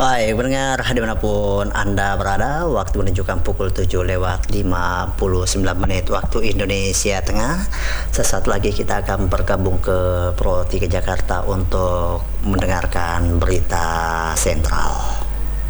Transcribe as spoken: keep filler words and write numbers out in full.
Baik, pendengar dimanapun Anda berada, waktu menunjukkan pukul tujuh lewat lima puluh sembilan menit waktu Indonesia Tengah. Sesaat lagi kita akan bergabung ke Pro tiga Jakarta untuk mendengarkan berita sentral.